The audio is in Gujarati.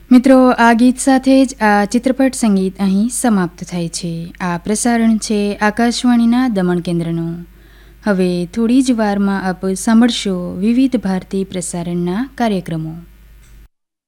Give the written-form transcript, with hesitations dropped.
મિત્રો, આ ગીત સાથે જ આ ચિત્રપટ સંગીત અહીં સમાપ્ત થાય છે. આ પ્રસારણ છે આકાશવાણીના દમણ કેન્દ્રનું. હવે થોડી જ વારમાં આપ સાંભળશો વિવિધ ભારતી પ્રસારણના કાર્યક્રમો.